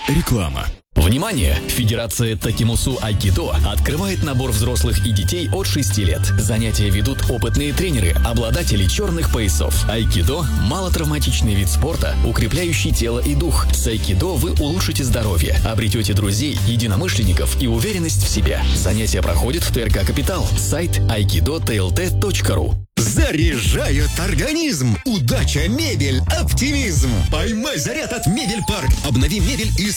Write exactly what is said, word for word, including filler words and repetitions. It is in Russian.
Реклама. Внимание! Федерация Такимусу Айкидо открывает набор взрослых и детей от шести лет. Занятия ведут опытные тренеры, обладатели черных поясов. Айкидо – малотравматичный вид спорта, укрепляющий тело и дух. С Айкидо вы улучшите здоровье, обретете друзей, единомышленников и уверенность в себе. Занятия проходят в ТРК «Капитал». Сайт айкидо тэ эл тэ точка ру. Заряжает организм. Удача, мебель, оптимизм. Поймай заряд от Мебель Парк. Обнови мебель из